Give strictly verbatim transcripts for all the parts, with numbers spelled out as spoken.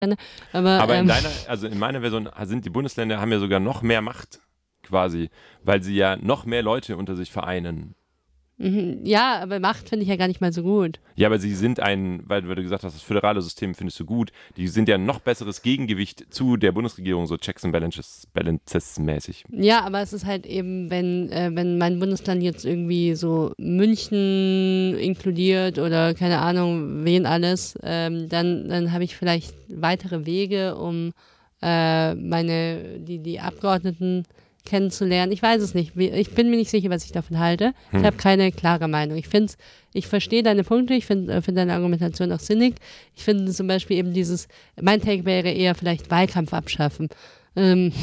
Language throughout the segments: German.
Aber, Aber in ähm, deiner, also in meiner Version sind die Bundesländer haben ja sogar noch mehr Macht quasi, weil sie ja noch mehr Leute unter sich vereinen. mhm, ja, aber Macht finde ich ja gar nicht mal so gut. Ja, aber sie sind ein, weil du gesagt hast, das föderale System findest du gut, die sind ja ein noch besseres Gegengewicht zu der Bundesregierung, so Checks and Balances, Balances mäßig. Ja, aber es ist halt eben, wenn, äh, wenn mein Bundesland jetzt irgendwie so München inkludiert oder keine Ahnung, wen alles, ähm, dann, dann habe ich vielleicht weitere Wege, um äh, meine, die, die Abgeordneten kennenzulernen. Ich weiß es nicht. Wie- Ich bin mir nicht sicher, was ich davon halte. Ich Hm. habe keine klare Meinung. Ich finde, ich verstehe deine Punkte, ich finde äh, find deine Argumentation auch sinnig. Ich finde zum Beispiel eben dieses, mein Take wäre eher vielleicht Wahlkampf abschaffen. Ähm,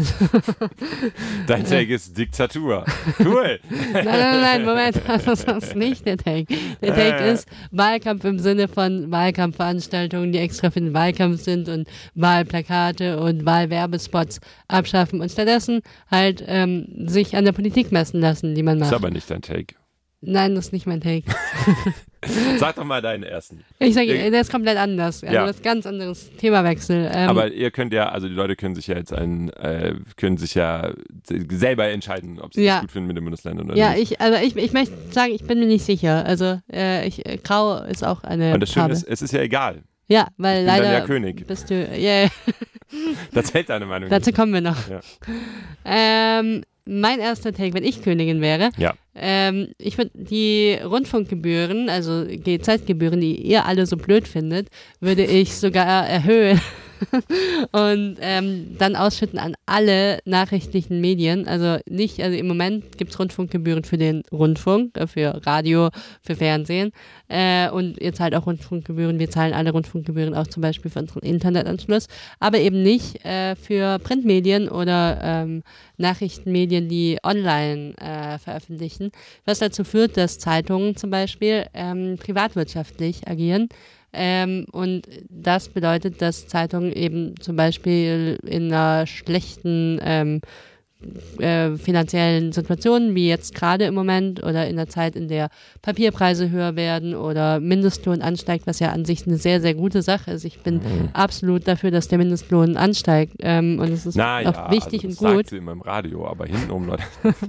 Dein Take ist Diktatur. Cool. Nein, nein, nein, Moment, das ist nicht der Take. Der Take ist Wahlkampf im Sinne von Wahlkampfveranstaltungen, die extra für den Wahlkampf sind und Wahlplakate und Wahlwerbespots abschaffen und stattdessen halt ähm, sich an der Politik messen lassen, die man Ist macht. aber nicht dein Take. Nein, das ist nicht mein Take. Sag doch mal deinen ersten. Ich sage, Ihr- der ist komplett anders. Also Ja. das ist ganz anderes Themawechsel. Ähm, Aber ihr könnt ja, also die Leute können sich ja jetzt ein, äh, können sich ja selber entscheiden, ob sie Ja. es gut finden mit den Bundesländern oder ja, nicht. ich, also ich, ich möchte sagen, ich bin mir nicht sicher. Also äh, ich, äh, Grau ist auch eine Und das Schöne Farbe. ist, es ist ja egal. Ja, weil Ich bin dann leider ja König. bist du, yeah, Das zählt deine Meinung dazu nicht. kommen wir noch. Ja. Ähm, mein erster Take, wenn ich Königin wäre, Ja. ähm, ich würde die Rundfunkgebühren, also G Z-Gebühren, die ihr alle so blöd findet, würde ich sogar erhöhen und ähm, dann ausschütten an alle nachrichtlichen Medien. Also nicht, also im Moment gibt es Rundfunkgebühren für den Rundfunk, äh, für Radio, für Fernsehen äh, und ihr zahlt auch Rundfunkgebühren. Wir zahlen alle Rundfunkgebühren auch zum Beispiel für unseren Internetanschluss, aber eben nicht äh, für Printmedien oder ähm, Nachrichtenmedien, die online äh, veröffentlichen, was dazu führt, dass Zeitungen zum Beispiel ähm, privatwirtschaftlich agieren. Ähm, und das bedeutet, dass Zeitungen eben zum Beispiel in einer schlechten ähm, äh, finanziellen Situation, wie jetzt gerade im Moment oder in der Zeit, in der Papierpreise höher werden oder Mindestlohn ansteigt, was ja an sich eine sehr, sehr gute Sache ist. Ich bin Mhm. absolut dafür, dass der Mindestlohn ansteigt ähm, und es ist Na ja, auch wichtig also das und gut. sagt sie immer im Radio, aber hintenrum, Leute.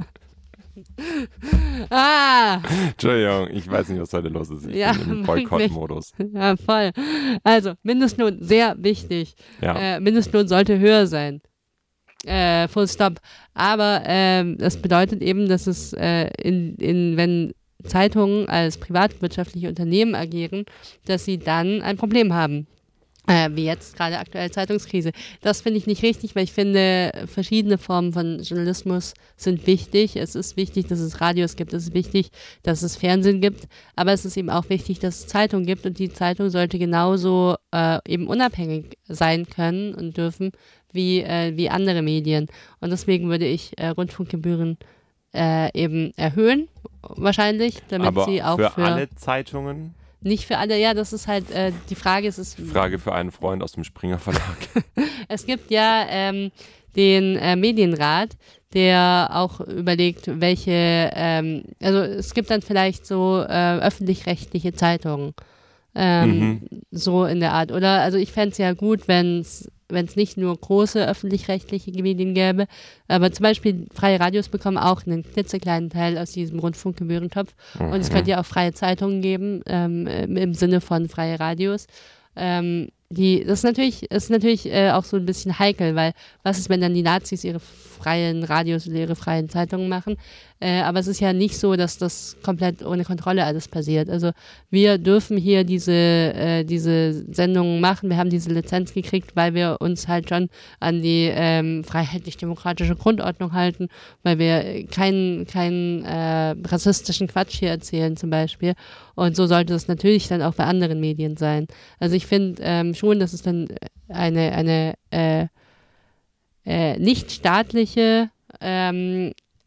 Ah! Entschuldigung, ich weiß nicht, was heute los ist. Ich Ja, bin im wirklich. Boykott-Modus. Ja, voll. Also, Mindestlohn, sehr wichtig. Ja. Äh, Mindestlohn sollte höher sein. Äh, full stop. Aber ähm, das bedeutet eben, dass es, äh, in, in, wenn Zeitungen als privatwirtschaftliche Unternehmen agieren, dass sie dann ein Problem haben. Äh, wie jetzt gerade aktuell Zeitungskrise. Das finde ich nicht richtig, weil ich finde, verschiedene Formen von Journalismus sind wichtig. Es ist wichtig, dass es Radios gibt, es ist wichtig, dass es Fernsehen gibt, aber es ist eben auch wichtig, dass es Zeitungen gibt und die Zeitung sollte genauso äh, eben unabhängig sein können und dürfen wie, äh, wie andere Medien. Und deswegen würde ich äh, Rundfunkgebühren äh, eben erhöhen, wahrscheinlich, damit aber sie auch für, für, alle Zeitungen, nicht für alle, ja, das ist halt äh, die Frage, es ist Frage für einen Freund aus dem Springer Verlag. Es gibt ja ähm, den äh, Medienrat, der auch überlegt, welche, ähm, also es gibt dann vielleicht so äh, öffentlich-rechtliche Zeitungen, ähm, Mhm. so in der Art. Oder, also ich fände es ja gut, wenn es wenn es nicht nur große öffentlich-rechtliche Medien gäbe, aber zum Beispiel freie Radios bekommen auch einen klitzekleinen Teil aus diesem Rundfunkgebührentopf. Und es könnte ja auch freie Zeitungen geben, ähm, im im Sinne von freie Radios. Ähm, die, das ist natürlich, ist natürlich äh, auch so ein bisschen heikel, weil was ist, wenn dann die Nazis ihre freien Radios oder ihre freien Zeitungen machen? Äh, aber es ist ja nicht so, dass das komplett ohne Kontrolle alles passiert. Also wir dürfen hier diese, äh, diese Sendungen machen. Wir haben diese Lizenz gekriegt, weil wir uns halt schon an die ähm, freiheitlich-demokratische Grundordnung halten, weil wir keinen keinen äh, rassistischen Quatsch hier erzählen zum Beispiel. Und so sollte es natürlich dann auch bei anderen Medien sein. Also ich finde ähm, schon, dass es dann eine, eine äh, äh, nicht staatliche ähm,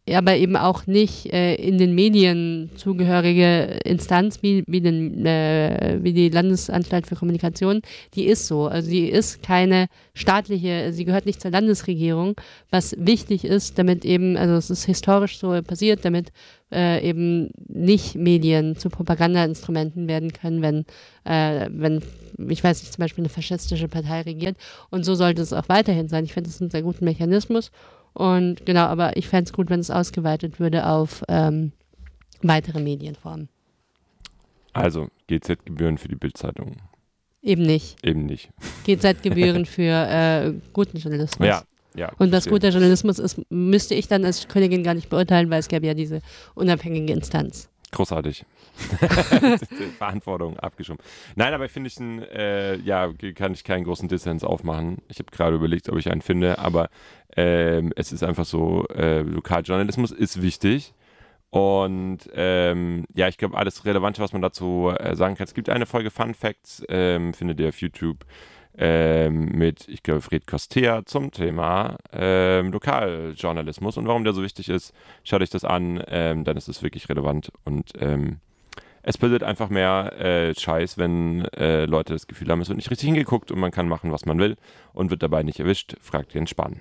aber eben auch nicht äh, in den Medien zugehörige Instanz wie, wie, den, äh, wie die Landesanstalt für Kommunikation, die ist so. Also sie ist keine staatliche, sie gehört nicht zur Landesregierung, was wichtig ist, damit eben, also es ist historisch so passiert, damit äh, eben nicht Medien zu Propagandainstrumenten werden können, wenn, äh, wenn, ich weiß nicht, zum Beispiel eine faschistische Partei regiert. Und so sollte es auch weiterhin sein. Ich finde, das ist ein sehr guter Mechanismus. Und genau, aber ich fände es gut, wenn es ausgeweitet würde auf ähm, weitere Medienformen. Also G Z-Gebühren für die Bild-Zeitung. Eben nicht. Eben nicht. G Z-Gebühren für äh, guten Journalismus. Ja, ja. Und was verstehe. guter Journalismus ist, müsste ich dann als Königin gar nicht beurteilen, weil es gäbe ja diese unabhängige Instanz. Großartig. Verantwortung abgeschoben. Nein, aber finde ich, ein, äh, ja, kann ich keinen großen Dissens aufmachen. Ich habe gerade überlegt, ob ich einen finde, aber ähm, es ist einfach so, äh, Lokaljournalismus ist wichtig. Und ähm, ja, ich glaube, alles Relevante, was man dazu äh, sagen kann. Es gibt eine Folge Fun Facts, ähm, findet ihr auf YouTube, ähm, mit, ich glaube, Fred Kostea zum Thema ähm, Lokaljournalismus und warum der so wichtig ist. Schaut euch das an, ähm, dann ist es wirklich relevant und ähm, es passiert einfach mehr äh, Scheiß, wenn äh, Leute das Gefühl haben, es wird nicht richtig hingeguckt und man kann machen, was man will und wird dabei nicht erwischt. Fragt Jens Spahn.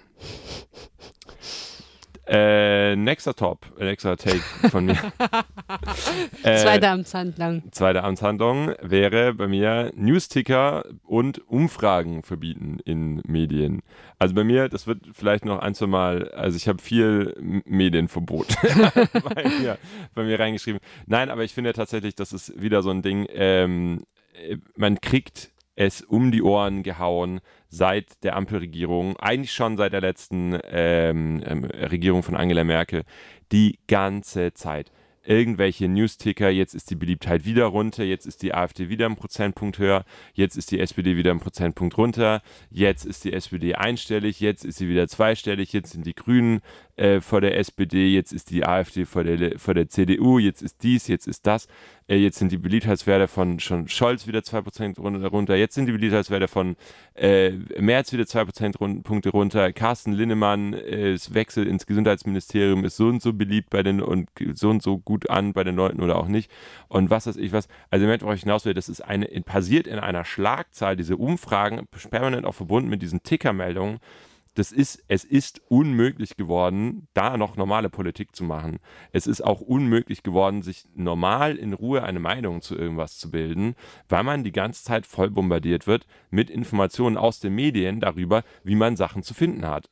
Äh, nächster Top, nächster Take von mir. äh, Zweite Amtshandlung. Zweite Amtshandlung wäre bei mir Newsticker und Umfragen verbieten in Medien. Also bei mir, das wird vielleicht noch ein, zwei Mal, also ich habe viel M- Medienverbot bei, mir, bei mir reingeschrieben. Nein, aber ich finde tatsächlich, das ist wieder so ein Ding, ähm, man kriegt es um die Ohren gehauen seit der Ampelregierung, eigentlich schon seit der letzten ähm, ähm, Regierung von Angela Merkel, die ganze Zeit. Irgendwelche Newsticker, jetzt ist die Beliebtheit wieder runter, jetzt ist die AfD wieder einen Prozentpunkt höher, jetzt ist die S P D wieder einen Prozentpunkt runter, jetzt ist die S P D einstellig, jetzt ist sie wieder zweistellig, jetzt sind die Grünen äh, vor der S P D, jetzt ist die AfD vor der, vor der C D U, jetzt ist dies, jetzt ist das, äh, jetzt sind die Beliebtheitswerte von schon Scholz wieder zwei Prozent runter, jetzt sind die Beliebtheitswerte von äh, Merz wieder zwei Prozentpunkte runter, Carsten Linnemann, äh, es wechselt ins Gesundheitsministerium, ist so und so beliebt bei den und so und so gut an bei den Leuten oder auch nicht und was weiß ich was. Also im Moment, worauf ich hinaus will, das ist eine, in, passiert in einer Schlagzahl, diese Umfragen, permanent auch verbunden mit diesen Tickermeldungen. Das ist, es ist unmöglich geworden, da noch normale Politik zu machen. Es ist auch unmöglich geworden, sich normal in Ruhe eine Meinung zu irgendwas zu bilden, weil man die ganze Zeit voll bombardiert wird mit Informationen aus den Medien darüber, wie man Sachen zu finden hat.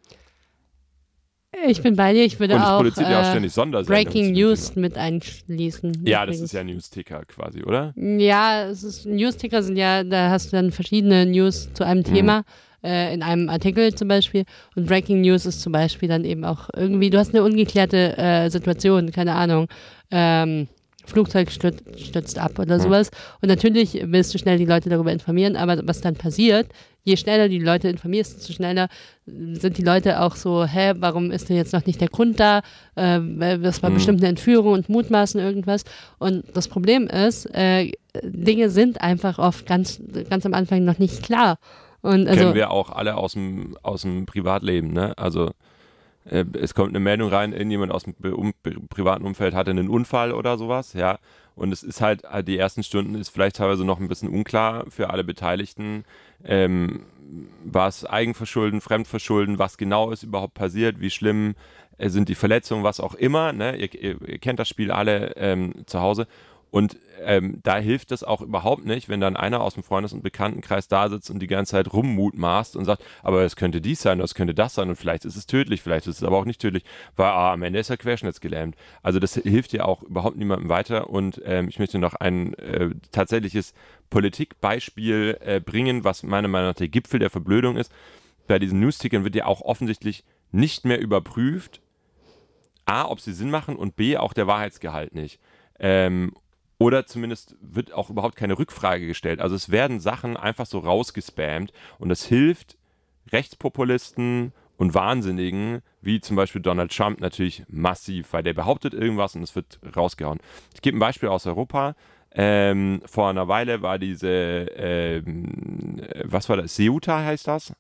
Ich bin bei dir, ich würde Und es auch, produziert ja auch äh, ständig Sondersendungen Breaking zu dem News Thema. mit einschließen. Ja, das übrigens. ist ja Newsticker quasi, oder? Ja, es ist, Newsticker sind ja, da hast du dann verschiedene News zu einem Thema, äh, in einem Artikel zum Beispiel. Und Breaking News ist zum Beispiel dann eben auch irgendwie, du hast eine ungeklärte äh, Situation, keine Ahnung, ähm, Flugzeug stürzt, stürzt ab oder sowas. Und natürlich willst du schnell die Leute darüber informieren, aber was dann passiert, je schneller die Leute informierst, desto schneller sind die Leute auch so, hä, warum ist denn jetzt noch nicht der Grund da? Äh, das war Mhm. bestimmt eine Entführung und mutmaßen irgendwas. Und das Problem ist, äh, Dinge sind einfach oft ganz, ganz am Anfang noch nicht klar. Und also, Kennen wir auch alle aus dem, aus dem Privatleben, ne? Also äh, es kommt eine Meldung rein, irgendjemand aus dem Be- um, Be- privaten Umfeld hatte einen Unfall oder sowas, ja. Und es ist halt, halt, die ersten Stunden ist vielleicht teilweise noch ein bisschen unklar für alle Beteiligten. Ähm, war es Eigenverschulden, Fremdverschulden, was genau ist überhaupt passiert, wie schlimm äh, sind die Verletzungen, was auch immer, ne? Ihr, ihr, ihr kennt das Spiel alle ähm, zu Hause. Und ähm, da hilft es auch überhaupt nicht, wenn dann einer aus dem Freundes- und Bekanntenkreis da sitzt und die ganze Zeit rummutmaßt und sagt, aber es könnte dies sein, das könnte das sein und vielleicht ist es tödlich, vielleicht ist es aber auch nicht tödlich, weil ah, am Ende ist er querschnittsgelähmt. Also das hilft ja auch überhaupt niemandem weiter und ähm, ich möchte noch ein äh, tatsächliches Politikbeispiel äh, bringen, was meiner Meinung nach der Gipfel der Verblödung ist. Bei diesen Newstickern wird ja auch offensichtlich nicht mehr überprüft, A, ob sie Sinn machen und B, auch der Wahrheitsgehalt nicht. Ähm, Oder zumindest wird auch überhaupt keine Rückfrage gestellt. Also es werden Sachen einfach so rausgespammt und das hilft Rechtspopulisten und Wahnsinnigen, wie zum Beispiel Donald Trump, natürlich massiv, weil der behauptet irgendwas und es wird rausgehauen. Ich gebe ein Beispiel aus Europa. Ähm, vor einer Weile war diese, ähm, was war das, Ceuta heißt das?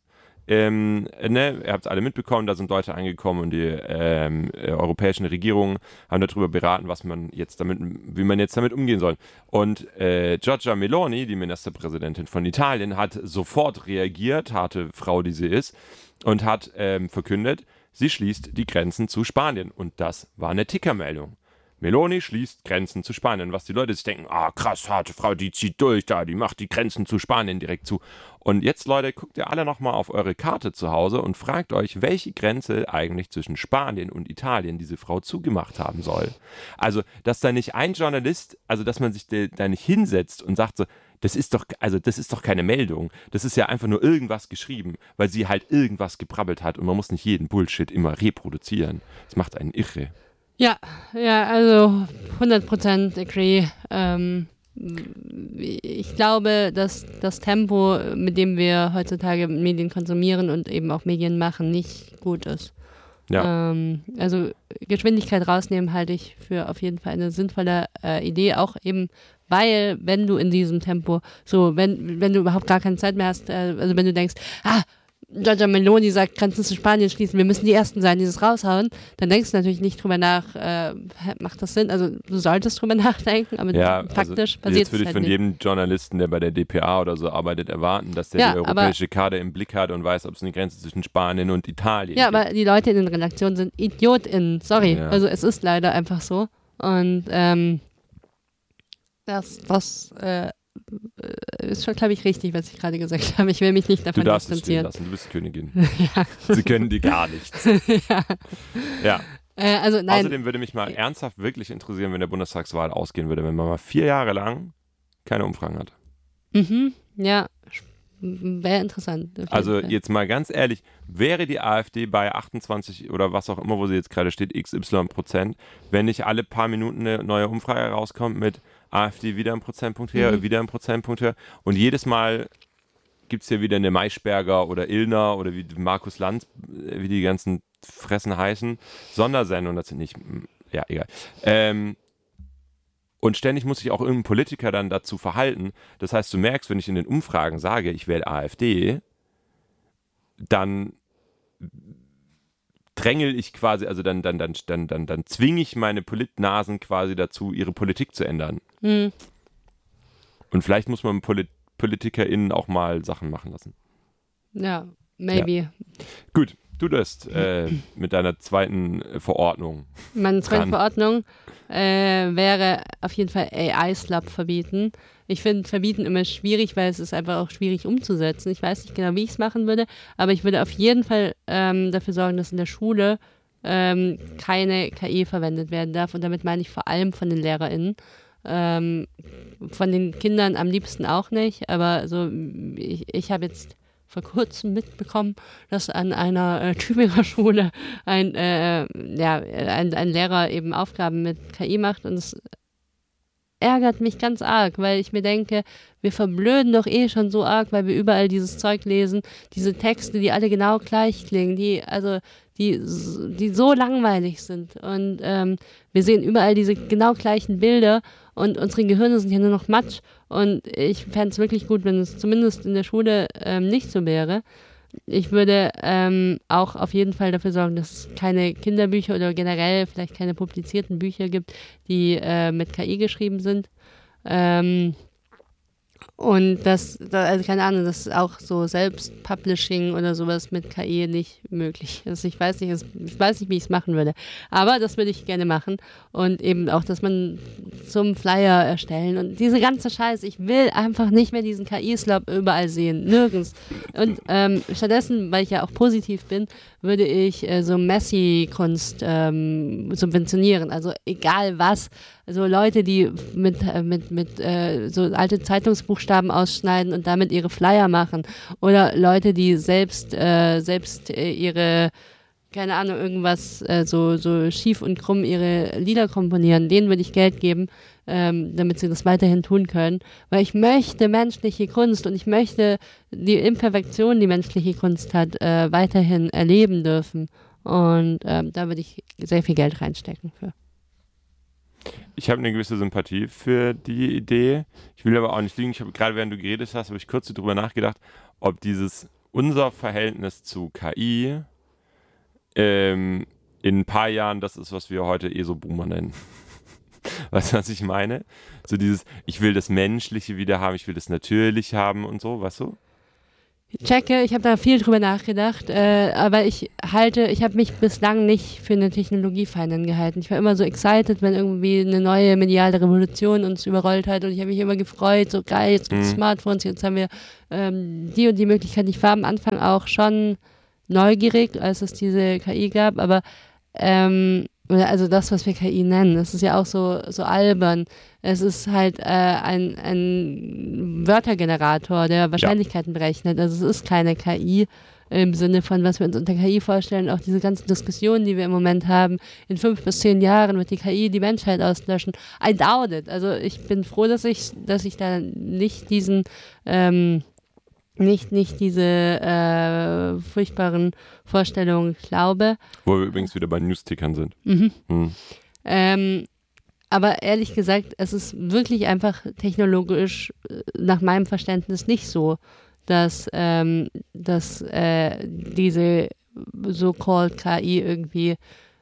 ähm, ne, ihr habt es alle mitbekommen, da sind Leute angekommen und die ähm, äh, europäischen Regierungen haben darüber beraten, was man jetzt damit, wie man jetzt damit umgehen soll. Und äh, Giorgia Meloni, die Ministerpräsidentin von Italien, hat sofort reagiert, harte Frau, die sie ist, und hat ähm, verkündet, sie schließt die Grenzen zu Spanien. Und das war eine Tickermeldung. Meloni schließt Grenzen zu Spanien. Was die Leute sich denken, ah krass, harte Frau, die zieht durch da, die macht die Grenzen zu Spanien direkt zu. Und jetzt, Leute, guckt ihr alle nochmal auf eure Karte zu Hause und fragt euch, welche Grenze eigentlich zwischen Spanien und Italien diese Frau zugemacht haben soll. Also, dass da nicht ein Journalist, also dass man sich da nicht hinsetzt und sagt so, das ist doch, also das ist doch keine Meldung. Das ist ja einfach nur irgendwas geschrieben, weil sie halt irgendwas gebrabbelt hat und man muss nicht jeden Bullshit immer reproduzieren. Das macht einen irre. Ja, ja, also hundert Prozent agree. Ähm, ich glaube, dass das Tempo, mit dem wir heutzutage Medien konsumieren und eben auch Medien machen, nicht gut ist. Ja. Ähm, also Geschwindigkeit rausnehmen halte ich für auf jeden Fall eine sinnvolle äh, Idee, auch eben, weil wenn du in diesem Tempo, so wenn, wenn du überhaupt gar keine Zeit mehr hast, äh, also wenn du denkst, ah, Giorgia Meloni sagt, Grenzen zu Spanien schließen, wir müssen die Ersten sein, die das raushauen, dann denkst du natürlich nicht drüber nach, äh, macht das Sinn? Also du solltest drüber nachdenken, aber ja, faktisch also passiert jetzt es würde ich halt von nicht. jedem Journalisten, der bei der D P A oder so arbeitet, erwarten, dass der Ja, die europäische Karte im Blick hat und weiß, ob es eine Grenze zwischen Spanien und Italien Ja, gibt. aber die Leute in den Redaktionen sind IdiotInnen, sorry. Ja. Also es ist leider einfach so. Und ähm, das, das äh, ist schon, glaube ich, richtig, was ich gerade gesagt habe. Ich will mich nicht Du davon darfst es stehen distanzieren. lassen, du bist Königin. Ja. Sie können dir gar nichts. ja. Ja. Äh, also nein. Außerdem würde mich mal ernsthaft wirklich interessieren, wenn der Bundestagswahl ausgehen würde, wenn man mal vier Jahre lang keine Umfragen hat. Mhm. Ja, wäre interessant. auf jeden Also Fall. jetzt mal ganz ehrlich, wäre die AfD bei achtundzwanzig oder was auch immer, wo sie jetzt gerade steht, X Y Prozent, wenn nicht alle paar Minuten eine neue Umfrage rauskommt mit AfD wieder ein Prozentpunkt höher, Mhm. wieder ein Prozentpunkt höher und jedes Mal gibt es hier wieder eine Maischberger oder Illner oder wie Markus Lanz, wie die ganzen Fressen heißen, Sondersendungen, das sind nicht, ja egal. Ähm, Und ständig muss sich auch irgendein Politiker dann dazu verhalten. Das heißt, du merkst, wenn ich in den Umfragen sage, ich wähle AfD, dann drängel ich quasi, also dann, dann, dann, dann, dann, dann zwinge ich meine Politnasen quasi dazu, ihre Politik zu ändern. Mhm. Und vielleicht muss man Polit- PolitikerInnen auch mal Sachen machen lassen. Ja, maybe. Gut, du das äh, mit deiner zweiten äh, Verordnung. Meine zweite Dran. Verordnung äh, wäre auf jeden Fall A I-Slap verbieten. Ich finde verbieten immer schwierig, weil es ist einfach auch schwierig umzusetzen. Ich weiß nicht genau, wie ich es machen würde, aber ich würde auf jeden Fall ähm, dafür sorgen, dass in der Schule ähm, keine K I verwendet werden darf. Und damit meine ich vor allem von den LehrerInnen. Ähm, von den Kindern am liebsten auch nicht, aber so ich, ich habe jetzt vor kurzem mitbekommen, dass an einer äh, Tübinger Schule ein, äh, ja, ein, ein Lehrer eben Aufgaben mit K I macht und es ärgert mich ganz arg, weil ich mir denke, wir verblöden doch eh schon so arg, weil wir überall dieses Zeug lesen, diese Texte, die alle genau gleich klingen, die also die, die so langweilig sind und ähm, wir sehen überall diese genau gleichen Bilder und unsere Gehirne sind ja nur noch Matsch und ich fände es wirklich gut, wenn es zumindest in der Schule ähm, nicht so wäre. Ich würde ähm, auch auf jeden Fall dafür sorgen, dass es keine Kinderbücher oder generell vielleicht keine publizierten Bücher gibt, die äh, mit K I geschrieben sind. Ähm, und das, da, also keine Ahnung, dass auch so Selbstpublishing oder sowas mit K I nicht möglich ist. Ich weiß nicht, ich weiß nicht, wie ich es machen würde. Aber das würde ich gerne machen. Und eben auch, dass man zum Flyer erstellen und diese ganze Scheiße. Ich will einfach nicht mehr diesen K I-Slop überall sehen. Nirgends. Und ähm, stattdessen, weil ich ja auch positiv bin, würde ich äh, so Messi-Kunst ähm, subventionieren. Also egal was. Also Leute, die mit, äh, mit, mit äh, so alte Zeitungsbuchstaben ausschneiden und damit ihre Flyer machen. Oder Leute, die selbst, äh, selbst äh, ihre, keine Ahnung, irgendwas äh, so, so schief und krumm ihre Lieder komponieren. Denen würde ich Geld geben, ähm, damit sie das weiterhin tun können. Weil ich möchte menschliche Kunst und ich möchte die Imperfektion, die menschliche Kunst hat, äh, weiterhin erleben dürfen. Und ähm, da würde ich sehr viel Geld reinstecken für. Ich habe eine gewisse Sympathie für die Idee. Ich will aber auch nicht liegen. Ich habe gerade, während du geredet hast, habe ich kurz darüber nachgedacht, ob dieses unser Verhältnis zu K I ähm, in ein paar Jahren das ist, was wir heute ESO-Boomer nennen. Weißt du, was ich meine? So dieses, ich will das Menschliche wieder haben, ich will das Natürliche haben und so, weißt du? Checke, ich habe da viel drüber nachgedacht, äh, aber ich halte, ich habe mich bislang nicht für eine Technologiefeindin gehalten. Ich war immer so excited, wenn irgendwie eine neue mediale Revolution uns überrollt hat und ich habe mich immer gefreut, so geil, jetzt gibt es mhm. Smartphones, jetzt haben wir ähm, die und die Möglichkeit. Ich war am Anfang auch schon neugierig, als es diese K I gab, aber ähm, also das, was wir K I nennen, das ist ja auch so, so albern. Es ist halt äh, ein, ein Wörtergenerator, der Wahrscheinlichkeiten ja. berechnet. Also es ist keine K I im Sinne von, was wir uns unter K I vorstellen. Auch diese ganzen Diskussionen, die wir im Moment haben, in fünf bis zehn Jahren wird die K I die Menschheit auslöschen. I doubt it. Also ich bin froh, dass ich, dass ich da nicht diesen ähm, nicht, nicht diese äh, furchtbaren Vorstellungen glaube. Wo wir übrigens wieder bei Newstickern sind. Mhm. Mhm. Ähm, aber ehrlich gesagt, es ist wirklich einfach technologisch nach meinem Verständnis nicht so, dass, ähm, dass äh, diese so-called K I irgendwie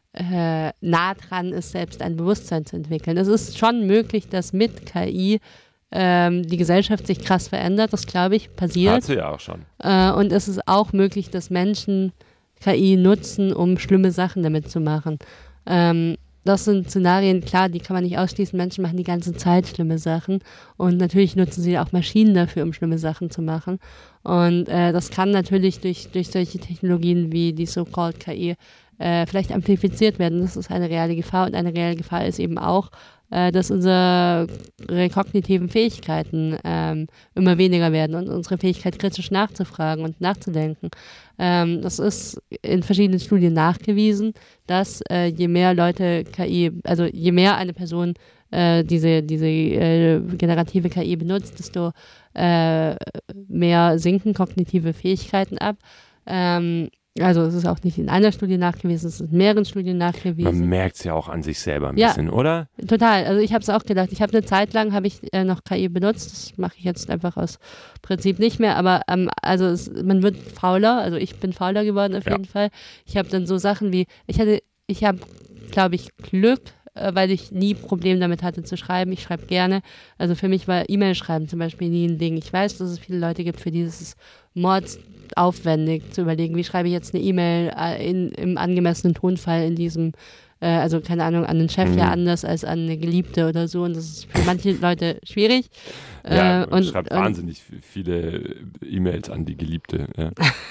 äh, nah dran ist, selbst ein Bewusstsein zu entwickeln. Es ist schon möglich, dass mit K I ähm, die Gesellschaft sich krass verändert, das glaube ich, passiert. Hat sie ja auch schon. Äh, und es ist auch möglich, dass Menschen K I nutzen, um schlimme Sachen damit zu machen. Ähm, das sind Szenarien, klar, die kann man nicht ausschließen. Menschen machen die ganze Zeit schlimme Sachen und natürlich nutzen sie auch Maschinen dafür, um schlimme Sachen zu machen. Und äh, das kann natürlich durch, durch solche Technologien wie die so-called K I äh, vielleicht amplifiziert werden. Das ist eine reale Gefahr und eine reale Gefahr ist eben auch, dass unsere kognitiven Fähigkeiten ähm, immer weniger werden und unsere Fähigkeit, kritisch nachzufragen und nachzudenken. Ähm, das ist in verschiedenen Studien nachgewiesen, dass äh, je mehr Leute K I, also je mehr eine Person äh, diese, diese äh, generative K I benutzt, desto äh, mehr sinken kognitive Fähigkeiten ab. Ähm, Also es ist auch nicht in einer Studie nachgewiesen, es ist in mehreren Studien nachgewiesen. Man merkt es ja auch an sich selber ein ja, bisschen, oder? Total. Also ich habe es auch gedacht. Ich habe eine Zeit lang habe ich äh, noch K I benutzt. Das mache ich jetzt einfach aus Prinzip nicht mehr. Aber ähm, also es, man wird fauler. Also ich bin fauler geworden auf ja. jeden Fall. Ich habe dann so Sachen wie, ich hatte, ich habe, glaube ich, Glück, äh, weil ich nie Probleme damit hatte zu schreiben. Ich schreibe gerne. Also für mich war E-Mail-Schreiben zum Beispiel nie ein Ding. Ich weiß, dass es viele Leute gibt, für die ist es Mords aufwendig zu überlegen, wie schreibe ich jetzt eine E-Mail in, im angemessenen Tonfall in diesem, äh, also keine Ahnung, an den Chef mhm. ja anders als an eine Geliebte oder so und das ist für manche Leute schwierig. Ja, äh, und schreibt und, wahnsinnig viele E-Mails an die Geliebte. Ja.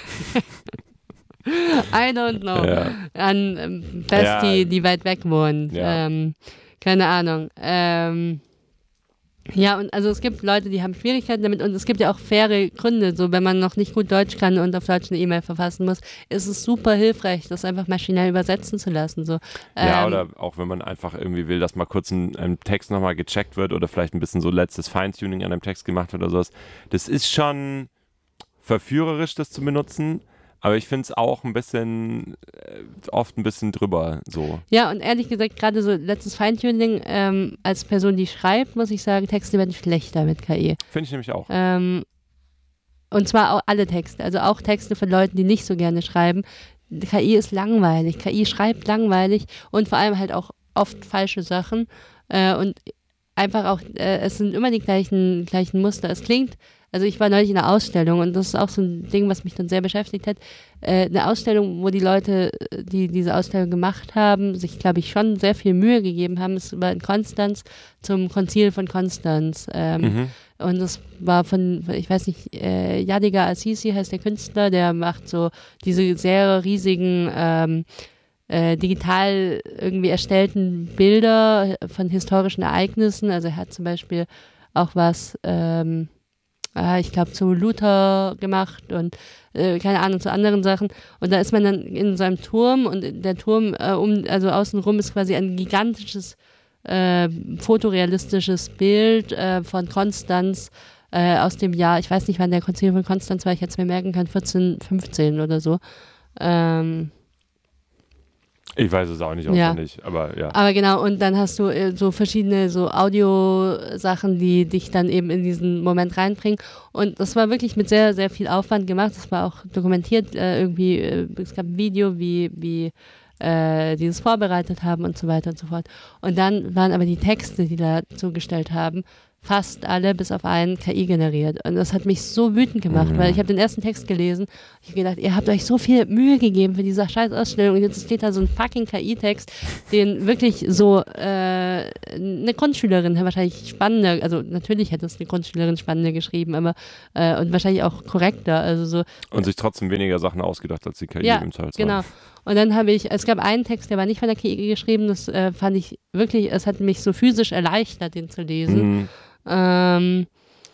I don't know. Ja. An ähm, Bestie, ja. die weit weg wohnt. Ja. Ähm, keine Ahnung. Ähm, Ja, und also es gibt Leute, die haben Schwierigkeiten damit und es gibt ja auch faire Gründe, so wenn man noch nicht gut Deutsch kann und auf Deutsch eine E-Mail verfassen muss, ist es super hilfreich, das einfach maschinell übersetzen zu lassen. So. Ja, ähm, oder auch wenn man einfach irgendwie will, dass mal kurz ein, ein Text nochmal gecheckt wird oder vielleicht ein bisschen so letztes Feintuning an einem Text gemacht wird oder sowas. Das ist schon verführerisch, das zu benutzen. Aber ich finde es auch ein bisschen, äh, oft ein bisschen drüber so. Ja, und ehrlich gesagt, gerade so letztes Feintuning, ähm, als Person, die schreibt, muss ich sagen, Texte werden schlechter mit K I. Finde ich nämlich auch. Ähm, und zwar auch alle Texte, also auch Texte von Leuten, die nicht so gerne schreiben. K I ist langweilig, K I schreibt langweilig und vor allem halt auch oft falsche Sachen. Äh, und einfach auch, äh, es sind immer die gleichen, gleichen Muster. Es klingt, also ich war neulich in einer Ausstellung und das ist auch so ein Ding, was mich dann sehr beschäftigt hat. Äh, eine Ausstellung, wo die Leute, die diese Ausstellung gemacht haben, sich, glaube ich, schon sehr viel Mühe gegeben haben. Es war in Konstanz zum Konzil von Konstanz. Ähm, mhm. Und das war von, ich weiß nicht, äh, Yadiga Assisi heißt der Künstler, der macht so diese sehr riesigen ähm, äh, digital irgendwie erstellten Bilder von historischen Ereignissen. Also er hat zum Beispiel auch was ähm, ich glaube, zu Luther gemacht und äh, keine Ahnung, zu anderen Sachen. Und da ist man dann in so einem Turm und der Turm, äh, um, also außenrum ist quasi ein gigantisches, äh, fotorealistisches Bild äh, von Konstanz äh, aus dem Jahr, ich weiß nicht, wann der Konzil von Konstanz war, ich hätte es mir merken können, vierzehn, fünfzehn oder so. Ähm, Ich weiß es auch nicht auswendig, ja. aber ja. Aber genau, und dann hast du äh, so verschiedene so Audio-Sachen, die dich dann eben in diesen Moment reinbringen. Und das war wirklich mit sehr, sehr viel Aufwand gemacht. Das war auch dokumentiert, äh, irgendwie, äh, es gab ein Video, wie, wie äh, die das vorbereitet haben und so weiter und so fort. Und dann waren aber die Texte, die da zugestellt haben, fast alle bis auf einen K I generiert. Und das hat mich so wütend gemacht, mhm. weil ich habe den ersten Text gelesen. Ich habe gedacht, ihr habt euch so viel Mühe gegeben für diese scheiß Ausstellung und jetzt steht da so ein fucking K I-Text, den wirklich so äh, eine Grundschülerin wahrscheinlich spannender, also natürlich hätte es eine Grundschülerin spannender geschrieben, aber äh, und wahrscheinlich auch korrekter. Also so, und sich trotzdem weniger Sachen ausgedacht als die K I ja, im Zweifelsfall. Genau. Und dann habe ich, es gab einen Text, der war nicht von der K I geschrieben, das äh, fand ich wirklich, es hat mich so physisch erleichtert, den zu lesen. Mhm. Ähm,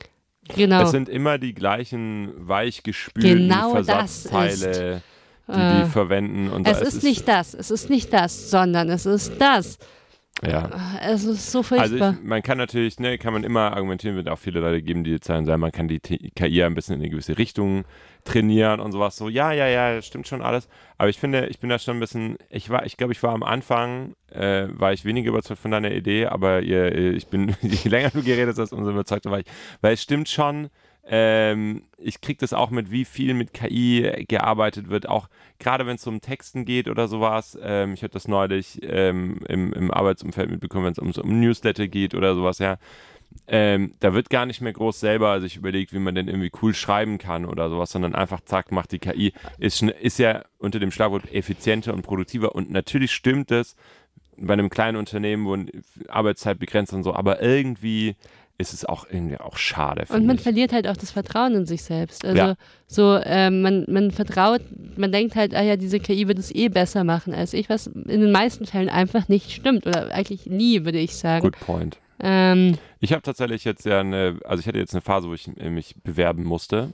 genau. Es sind immer die gleichen weichgespülten genau Versatzteile, die äh, die verwenden. Und es da ist, ist nicht das, es ist nicht das, sondern es ist das. Ja. Es ist so furchtbar. Also ich, man kann natürlich, ne, kann man immer argumentieren, wird auch viele Leute geben, die jetzt sagen, man kann die K I ein bisschen in eine gewisse Richtung trainieren und sowas. So, ja, ja, ja, stimmt schon alles. Aber ich finde, ich bin da schon ein bisschen, ich war, ich glaube, ich war am Anfang, äh, war ich weniger überzeugt von deiner Idee, aber ihr, ich bin, je länger du geredet hast, umso überzeugter war ich. Weil es stimmt schon, ähm, ich kriege das auch mit, wie viel mit K I gearbeitet wird, auch gerade wenn es um Texten geht oder sowas. Ähm, ich habe das neulich ähm, im, im Arbeitsumfeld mitbekommen, wenn es um, um Newsletter geht oder sowas, ja. Ähm, da wird gar nicht mehr groß selber sich überlegt, wie man denn irgendwie cool schreiben kann oder sowas, sondern einfach zack, macht die K I. Ist, ist ja unter dem Schlagwort effizienter und produktiver und natürlich stimmt es bei einem kleinen Unternehmen, wo Arbeitszeit begrenzt und so, aber irgendwie ist es auch irgendwie auch schade. Und man ich. verliert halt auch das Vertrauen in sich selbst. Also ja. so, äh, man, man vertraut, man denkt halt, ah ja, diese K I wird es eh besser machen als ich, was in den meisten Fällen einfach nicht stimmt oder eigentlich nie, würde ich sagen. Good point. Ähm, ich habe tatsächlich jetzt ja eine, also ich hatte jetzt eine Phase, wo ich mich bewerben musste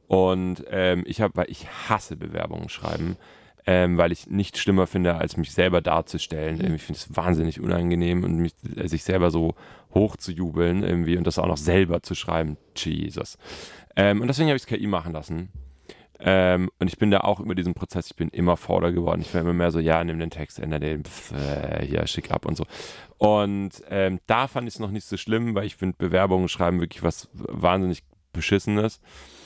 und ähm, ich habe, weil ich hasse Bewerbungen schreiben, ähm, weil ich nichts schlimmer finde, als mich selber darzustellen. Mhm. Ich finde es wahnsinnig unangenehm und mich, sich selber so hoch zu jubeln irgendwie und das auch noch selber zu schreiben. Jesus. Ähm, und deswegen habe ich es K I machen lassen. Ähm, und ich bin da auch über diesen Prozess, ich bin immer fauler geworden. Ich war immer mehr so, ja, nimm den Text, ändere den, pf, äh, hier, schick ab und so. Und ähm, da fand ich es noch nicht so schlimm, weil ich finde, Bewerbungen schreiben wirklich was wahnsinnig Beschissenes.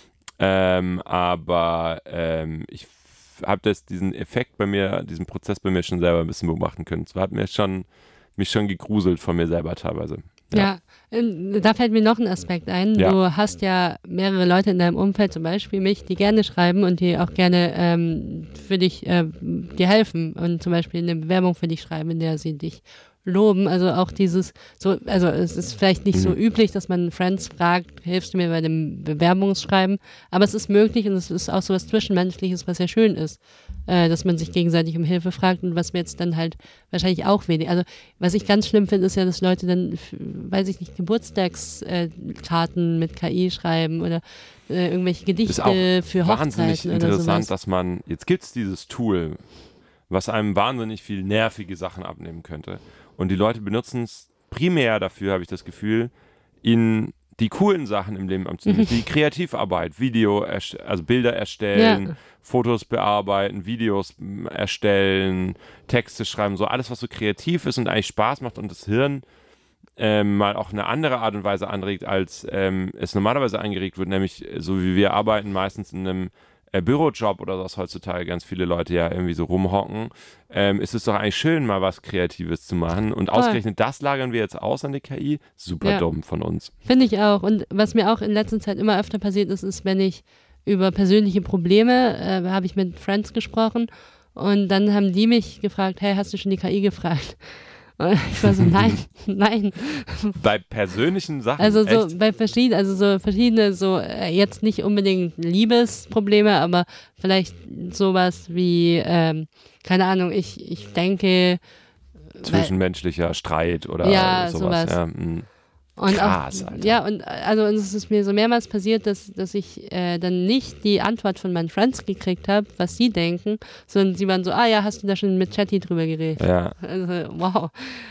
Ähm, aber ähm, ich habe das diesen Effekt bei mir, diesen Prozess bei mir schon selber ein bisschen beobachten können. Es hat mir schon, mich schon gegruselt von mir selber teilweise. Ja. ja, da fällt mir noch ein Aspekt ein. Ja. Du hast ja mehrere Leute in deinem Umfeld, zum Beispiel mich, die gerne schreiben und die auch gerne ähm, für dich äh, dir helfen und zum Beispiel eine Bewerbung für dich schreiben, in der sie dich loben. Also auch dieses, so, also es ist vielleicht nicht mhm. so üblich, dass man Friends fragt, hilfst du mir bei dem Bewerbungsschreiben, aber es ist möglich und es ist auch so was Zwischenmenschliches, was ja schön ist, äh, dass man sich gegenseitig um Hilfe fragt und was mir jetzt dann halt wahrscheinlich auch wenig, also was ich ganz schlimm finde, ist ja, dass Leute dann, weiß ich nicht, Geburtstagskarten äh, mit K I schreiben oder äh, irgendwelche Gedichte für Hochzeiten oder sowas. Wahnsinnig interessant, dass man, jetzt gibt es dieses Tool, was einem wahnsinnig viel nervige Sachen abnehmen könnte. Und die Leute benutzen es primär dafür, habe ich das Gefühl, in die coolen Sachen im Leben abzunehmen. Die Kreativarbeit, Video, also Bilder erstellen, ja. Fotos bearbeiten, Videos erstellen, Texte schreiben, so alles, was so kreativ ist und eigentlich Spaß macht und das Hirn ähm, mal auch eine andere Art und Weise anregt, als ähm, es normalerweise angeregt wird, nämlich so wie wir arbeiten, meistens in einem äh, Bürojob oder was heutzutage ganz viele Leute ja irgendwie so rumhocken, ähm, ist es doch eigentlich schön, mal was Kreatives zu machen und ausgerechnet das lagern wir jetzt aus an die K I. Super ja. dumm von uns. Finde ich auch. Und was mir auch in letzter Zeit immer öfter passiert ist, ist, wenn ich über persönliche Probleme, äh, habe ich mit Friends gesprochen und dann haben die mich gefragt, hey, hast du schon die K I gefragt? Und ich war so, nein, nein. Bei persönlichen Sachen? Also so echt? bei verschiedenen, also so verschiedene, so äh, jetzt nicht unbedingt Liebesprobleme, aber vielleicht sowas wie, ähm, keine Ahnung, ich, ich denke. Zwischenmenschlicher weil, Streit oder ja, sowas. sowas. Ja, mh. Und Krass, auch, Alter. ja, und also und es ist mir so mehrmals passiert, dass, dass ich äh, dann nicht die Antwort von meinen Friends gekriegt habe, was sie denken, sondern sie waren so, ah ja, hast du da schon mit Chatty drüber geredet? Ja. Also, wow.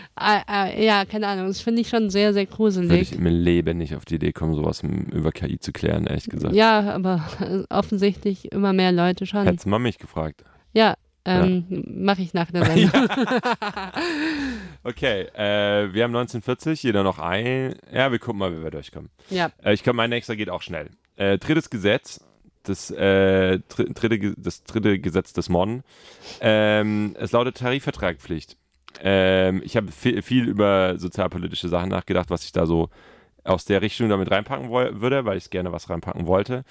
Äh, äh, ja, keine Ahnung, das finde ich schon sehr, sehr gruselig. Würde ich im Leben nicht auf die Idee kommen, sowas über K I zu klären, ehrlich gesagt. Ja, aber offensichtlich immer mehr Leute schon. Hättest du mal mich gefragt. Ja, Ähm, ja. Mache ich nach der Sendung. Ja. Okay, äh, wir haben neunzehnhundertvierzig, jeder noch ein. Ja, wir gucken mal, wie wir durchkommen. Ja. Äh, ich glaube, mein nächster geht auch schnell. Äh, drittes Gesetz, das, äh, dr- dritte, das dritte Gesetz des Modern. Ähm, es lautet Tarifvertragpflicht. Ähm, ich habe viel, viel über sozialpolitische Sachen nachgedacht, was ich da so aus der Richtung damit reinpacken woll- würde, weil ich gerne was reinpacken wollte.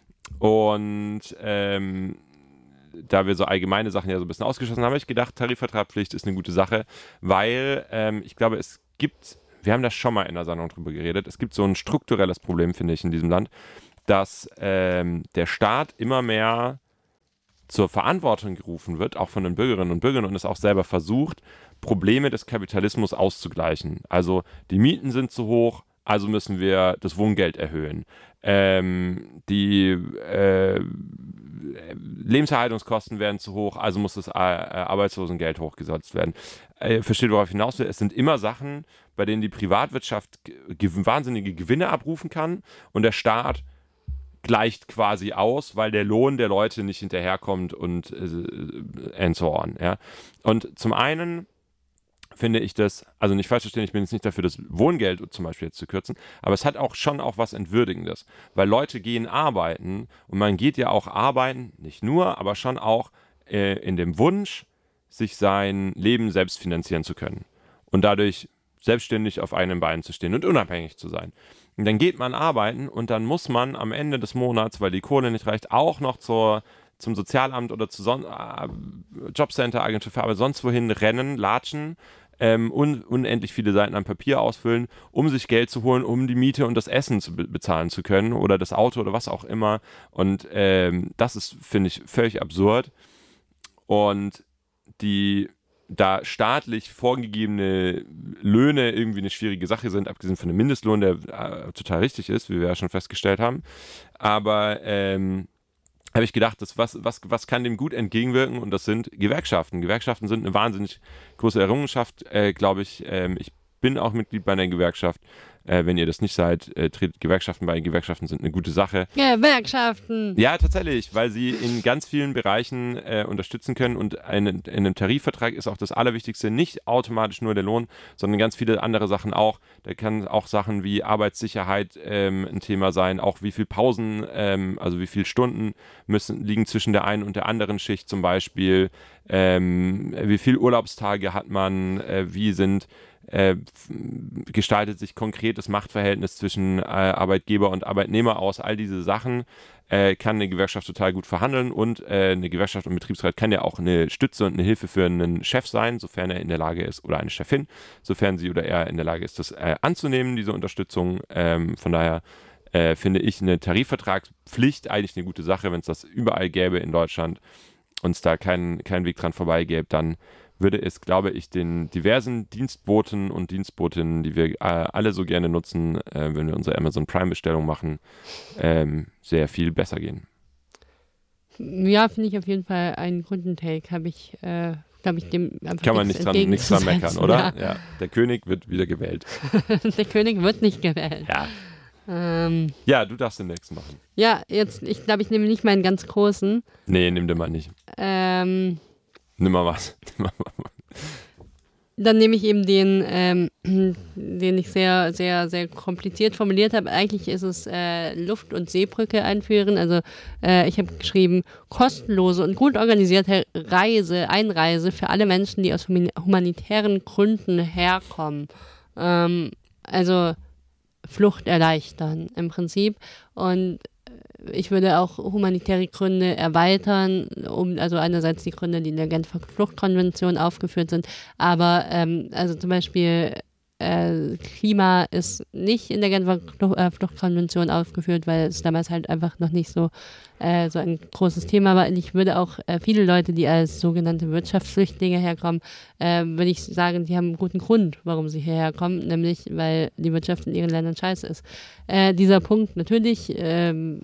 Und ähm, da wir so allgemeine Sachen ja so ein bisschen ausgeschlossen haben, habe ich gedacht, Tarifvertragpflicht ist eine gute Sache, weil ähm, ich glaube, es gibt, wir haben da schon mal in der Sendung drüber geredet, es gibt so ein strukturelles Problem, finde ich, in diesem Land, dass ähm, der Staat immer mehr zur Verantwortung gerufen wird, auch von den Bürgerinnen und Bürgern, und es auch selber versucht, Probleme des Kapitalismus auszugleichen. Also die Mieten sind zu hoch, also müssen wir das Wohngeld erhöhen. Ähm, die äh, Lebenserhaltungskosten werden zu hoch, also muss das äh, Arbeitslosengeld hochgesetzt werden. Äh, versteht, worauf ich hinaus will? Es sind immer Sachen, bei denen die Privatwirtschaft ge- wahnsinnige Gewinne abrufen kann und der Staat gleicht quasi aus, weil der Lohn der Leute nicht hinterherkommt und äh, and so on. Ja? Und zum einen finde ich das, also nicht falsch verstehen, ich bin jetzt nicht dafür, das Wohngeld zum Beispiel jetzt zu kürzen, aber es hat auch schon auch was Entwürdigendes, weil Leute gehen arbeiten und man geht ja auch arbeiten, nicht nur, aber schon auch äh, in dem Wunsch, sich sein Leben selbst finanzieren zu können und dadurch selbstständig auf einem Bein zu stehen und unabhängig zu sein. Und dann geht man arbeiten und dann muss man am Ende des Monats, weil die Kohle nicht reicht, auch noch zur, zum Sozialamt oder zu Son- äh, Jobcenter, Agentur für Arbeit, sonst wohin rennen, latschen, ähm, un- unendlich viele Seiten an Papier ausfüllen, um sich Geld zu holen, um die Miete und das Essen zu be- bezahlen zu können oder das Auto oder was auch immer. Und ähm, das ist, finde ich, völlig absurd. Und die da staatlich vorgegebene Löhne irgendwie eine schwierige Sache sind, abgesehen von dem Mindestlohn, der äh, total richtig ist, wie wir ja schon festgestellt haben. Aber ähm, habe ich gedacht, das, was, was, was kann dem gut entgegenwirken? Und das sind Gewerkschaften. Gewerkschaften sind eine wahnsinnig große Errungenschaft, äh, glaube ich. Ähm, ich bin auch Mitglied bei einer Gewerkschaft. Äh, wenn ihr das nicht seid, äh, tretet Gewerkschaften bei. Gewerkschaften sind eine gute Sache. Gewerkschaften! Ja, tatsächlich, weil sie in ganz vielen Bereichen äh, unterstützen können und ein, in einem Tarifvertrag ist auch das Allerwichtigste nicht automatisch nur der Lohn, sondern ganz viele andere Sachen auch. Da kann auch Sachen wie Arbeitssicherheit ähm, ein Thema sein, auch wie viel Pausen, ähm, also wie viele Stunden müssen liegen zwischen der einen und der anderen Schicht zum Beispiel, ähm, wie viele Urlaubstage hat man, äh, wie sind Äh, gestaltet sich konkret das Machtverhältnis zwischen äh, Arbeitgeber und Arbeitnehmer aus. All diese Sachen äh, kann eine Gewerkschaft total gut verhandeln und äh, eine Gewerkschaft und Betriebsrat kann ja auch eine Stütze und eine Hilfe für einen Chef sein, sofern er in der Lage ist, oder eine Chefin, sofern sie oder er in der Lage ist, das äh, anzunehmen, diese Unterstützung. Ähm, von daher äh, finde ich eine Tarifvertragspflicht eigentlich eine gute Sache, wenn es das überall gäbe in Deutschland und es da keinen kein Weg dran vorbei gäbe, dann würde es, glaube ich, den diversen Dienstboten und Dienstbotinnen, die wir äh, alle so gerne nutzen, äh, wenn wir unsere Amazon Prime-Bestellung machen, ähm, sehr viel besser gehen. Ja, finde ich auf jeden Fall einen guten Take. Habe ich, äh, glaube ich, dem einfach Kann man nichts dran, nichts dran meckern, oder? Ja. Ja. Der König wird wieder gewählt. Der König wird nicht gewählt. Ja. Ähm, Ja, du darfst den nächsten machen. ja, jetzt, ich glaube, ich nehme nicht meinen ganz großen. Nee, nimm den mal nicht. Ähm, Nimm mal was. Nimm mal was. Dann nehme ich eben den, ähm, den ich sehr, sehr, sehr kompliziert formuliert habe. Eigentlich ist es äh, Luft- und Seebrücke einführen. Also äh, ich habe geschrieben, kostenlose und gut organisierte Reise, Einreise für alle Menschen, die aus humanitären Gründen herkommen. Ähm, also Flucht erleichtern im Prinzip. Und ich würde auch humanitäre Gründe erweitern, um, also einerseits die Gründe, die in der Genfer Fluchtkonvention aufgeführt sind, aber ähm, also zum Beispiel äh, Klima ist nicht in der Genfer Fluchtkonvention aufgeführt, weil es damals halt einfach noch nicht so, äh, so ein großes Thema war. Und ich würde auch äh, viele Leute, die als sogenannte Wirtschaftsflüchtlinge herkommen, äh, würde ich sagen, die haben einen guten Grund, warum sie hierher kommen, nämlich weil die Wirtschaft in ihren Ländern scheiße ist. Äh, dieser Punkt natürlich ähm,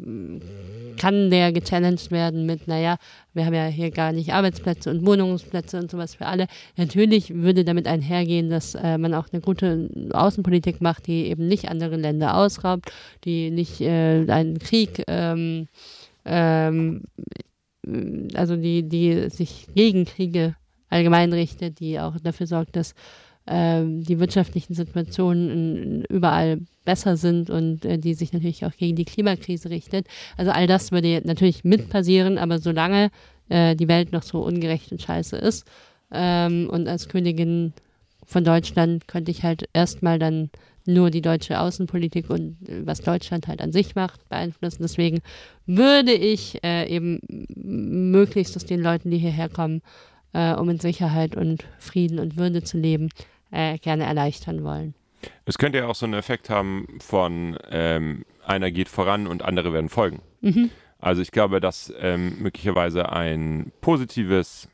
kann der gechallenged werden mit, naja, wir haben ja hier gar nicht Arbeitsplätze und Wohnungsplätze und sowas für alle. Natürlich würde damit einhergehen, dass äh, man auch eine gute Außenpolitik macht, die eben nicht andere Länder ausraubt, die nicht äh, einen Krieg ähm, ähm, also die, die sich gegen Kriege allgemein richtet, die auch dafür sorgt, dass äh, die wirtschaftlichen Situationen in, überall besser sind und äh, die sich natürlich auch gegen die Klimakrise richtet. Also all das würde natürlich mit passieren, aber solange äh, die Welt noch so ungerecht und scheiße ist ähm, und als Königin von Deutschland könnte ich halt erstmal dann nur die deutsche Außenpolitik und äh, was Deutschland halt an sich macht, beeinflussen. Deswegen würde ich äh, eben möglichst aus den Leuten, die hierher kommen, äh, um in Sicherheit und Frieden und Würde zu leben, äh, gerne erleichtern wollen. Es könnte ja auch so einen Effekt haben von ähm, einer geht voran und andere werden folgen. Mhm. Also ich glaube, dass ähm, möglicherweise ein positives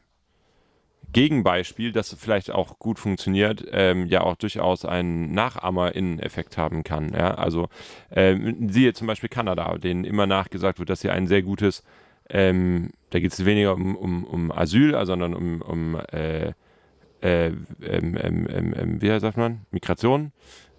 Gegenbeispiel, das vielleicht auch gut funktioniert, ähm, ja auch durchaus einen NachahmerInnen-Effekt haben kann. Ja? Also ähm, siehe zum Beispiel Kanada, denen immer nachgesagt wird, dass sie ein sehr gutes, ähm, da geht es weniger um, um, um Asyl, sondern um, um äh, äh, ähm, ähm, ähm, wie sagt man, Migration,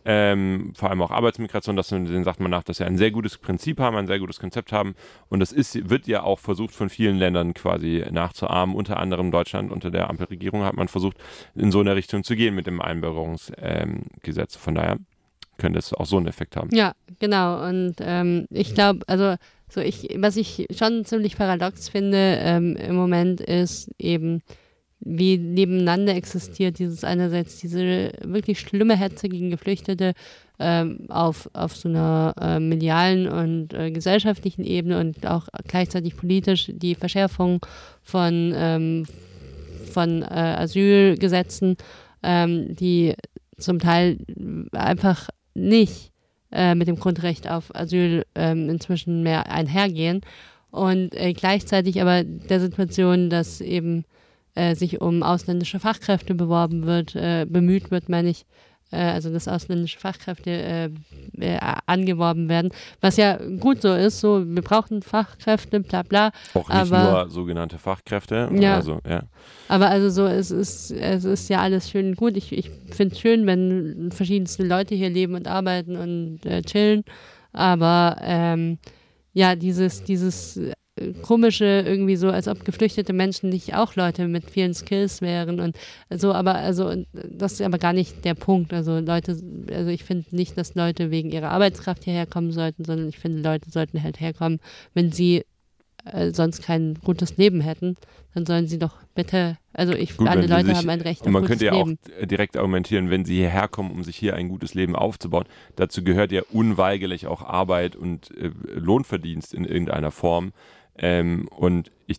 ähm, vor allem auch Arbeitsmigration, dass denen sagt man nach, dass sie ein sehr gutes Prinzip haben, ein sehr gutes Konzept haben und das ist, wird ja auch versucht von vielen Ländern quasi nachzuahmen, unter anderem Deutschland unter der Ampelregierung hat man versucht in so eine Richtung zu gehen mit dem Einbürgerungsgesetz, ähm, von daher könnte es auch so einen Effekt haben. Ja, genau und ähm, ich glaube, also so ich, was ich schon ziemlich paradox finde ähm, im Moment ist eben wie nebeneinander existiert, dieses einerseits diese wirklich schlimme Hetze gegen Geflüchtete ähm, auf, auf so einer äh, medialen und äh, gesellschaftlichen Ebene und auch gleichzeitig politisch die Verschärfung von, ähm, von äh, Asylgesetzen, ähm, die zum Teil einfach nicht äh, mit dem Grundrecht auf Asyl ähm, inzwischen mehr einhergehen und äh, gleichzeitig aber der Situation, dass eben Äh, sich um ausländische Fachkräfte beworben wird, äh, bemüht wird, meine ich, äh, also dass ausländische Fachkräfte äh, äh, angeworben werden, was ja gut so ist, so wir brauchen Fachkräfte, bla bla. Auch nicht aber, nur sogenannte Fachkräfte. Ja, also, ja. Aber also so, es ist, es ist ja alles schön und gut. Ich, ich finde es schön, wenn verschiedenste Leute hier leben und arbeiten und äh, chillen, aber ähm, ja, dieses, dieses komische irgendwie so, als ob geflüchtete Menschen nicht auch Leute mit vielen Skills wären und so, aber also das ist aber gar nicht der Punkt. Also Leute, also ich finde nicht, dass Leute wegen ihrer Arbeitskraft hierher kommen sollten, sondern ich finde, Leute sollten halt herkommen, wenn sie äh, sonst kein gutes Leben hätten, dann sollen sie doch bitte, also ich, Gut, alle Leute sich, haben ein Recht auf und man gutes könnte ja Leben. auch direkt argumentieren, wenn sie hierher kommen, um sich hier ein gutes Leben aufzubauen, dazu gehört ja unweigerlich auch Arbeit und äh, Lohnverdienst in irgendeiner Form. Ähm, und ich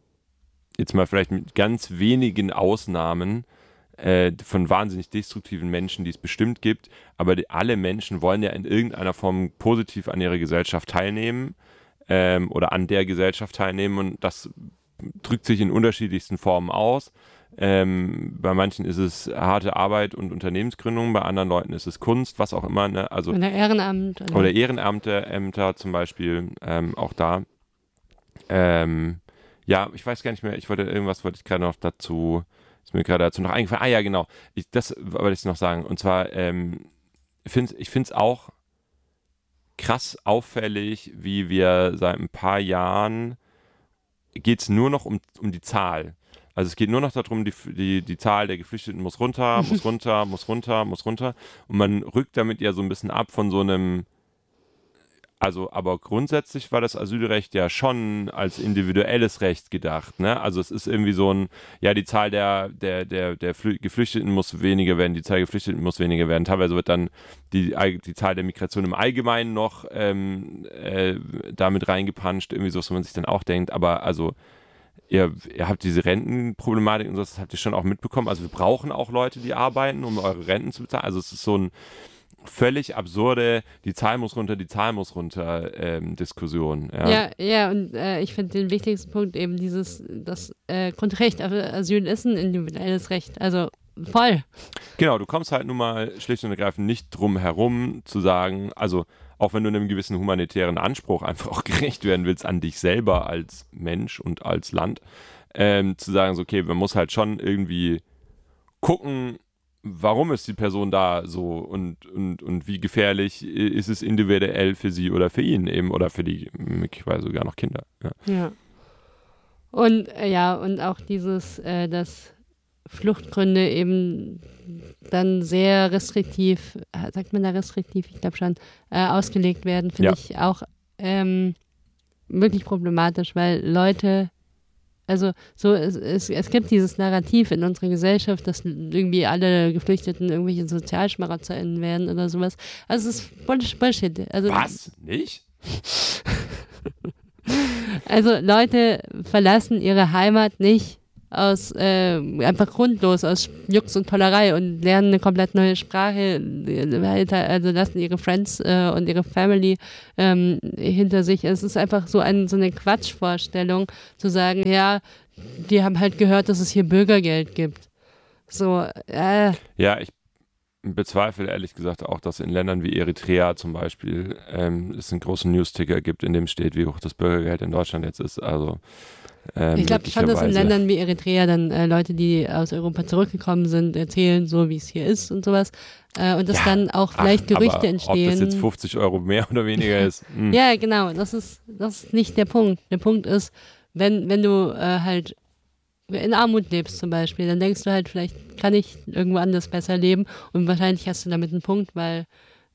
jetzt mal vielleicht mit ganz wenigen Ausnahmen äh, von wahnsinnig destruktiven Menschen, die es bestimmt gibt, aber die, alle Menschen wollen ja in irgendeiner Form positiv an ihrer Gesellschaft teilnehmen ähm, oder an der Gesellschaft teilnehmen und das drückt sich in unterschiedlichsten Formen aus. Ähm, bei manchen ist es harte Arbeit und Unternehmensgründung, bei anderen Leuten ist es Kunst, was auch immer. Ne? Also, oder Ehrenamt. Oder, oder Ehrenämter Ämter zum Beispiel, ähm, auch da. Ähm, ja, ich weiß gar nicht mehr, ich wollte irgendwas, wollte ich gerade noch dazu, ist mir gerade dazu noch eingefallen. Ah ja, genau, ich, das wollte ich noch sagen. Und zwar, ähm, find's, ich finde es auch krass auffällig, wie wir seit ein paar Jahren, geht es nur noch um, um die Zahl. Also es geht nur noch darum, die, die, die Zahl der Geflüchteten muss runter, muss runter, muss runter, muss runter. Und man rückt damit ja so ein bisschen ab von so einem, also, aber grundsätzlich war das Asylrecht ja schon als individuelles Recht gedacht, ne? Also es ist irgendwie so ein, ja, die Zahl der, der, der, der Geflüchteten muss weniger werden, die Zahl der Geflüchteten muss weniger werden. Teilweise wird dann die, die Zahl der Migration im Allgemeinen noch ähm, äh, damit reingepanscht, irgendwie so, was man sich dann auch denkt. Aber also, ihr, ihr habt diese Rentenproblematik und so, das habt ihr schon auch mitbekommen. Also wir brauchen auch Leute, die arbeiten, um eure Renten zu bezahlen. Also es ist so ein völlig absurde, die Zahl muss runter, die Zahl muss runter ähm, Diskussion. Ja, ja, ja und äh, ich finde den wichtigsten Punkt eben dieses, das äh, Grundrecht auf Asyl ist ein individuelles Recht, also voll. Genau, du kommst halt nun mal schlicht und ergreifend nicht drum herum zu sagen, also auch wenn du einem gewissen humanitären Anspruch einfach auch gerecht werden willst an dich selber als Mensch und als Land, ähm, zu sagen, so, okay, man muss halt schon irgendwie gucken, warum ist die Person da so und, und, und wie gefährlich ist es individuell für sie oder für ihn eben oder für die möglicherweise sogar noch Kinder. Ja. Ja. Und äh, ja, und auch dieses, äh, dass Fluchtgründe eben dann sehr restriktiv, äh, sagt man da restriktiv, ich glaube schon, äh, ausgelegt werden, finde Ja. ich auch ähm, wirklich problematisch, weil Leute, also so es, es, es gibt dieses Narrativ in unserer Gesellschaft, dass irgendwie alle Geflüchteten irgendwelche SozialschmarotzerInnen werden oder sowas. Also es ist Bullsh- Bullshit. Also, Was? Nicht? also Leute verlassen ihre Heimat nicht aus äh, einfach grundlos, aus Jux und Tollerei und lernen eine komplett neue Sprache, also lassen ihre Friends äh, und ihre Family ähm, hinter sich. Es ist einfach so, ein, so eine Quatschvorstellung, zu sagen, ja, die haben halt gehört, dass es hier Bürgergeld gibt. So, äh, Ja, ich bezweifle ehrlich gesagt auch, dass in Ländern wie Eritrea zum Beispiel ähm, es einen großen Newsticker gibt, in dem steht, wie hoch das Bürgergeld in Deutschland jetzt ist. Also ähm, ich glaube schon, dass in möglicherweise- Ländern wie Eritrea dann äh, Leute, die aus Europa zurückgekommen sind, erzählen, so wie es hier ist und sowas. Äh, und dass Ja, dann auch Ach, vielleicht Gerüchte aber entstehen. Ob das jetzt fünfzig Euro mehr oder weniger ist. hm. Ja, genau. Das ist, das ist nicht der Punkt. Der Punkt ist, wenn, wenn du äh, halt in Armut lebst zum Beispiel, dann denkst du halt, vielleicht kann ich irgendwo anders besser leben. Und wahrscheinlich hast du damit einen Punkt, weil,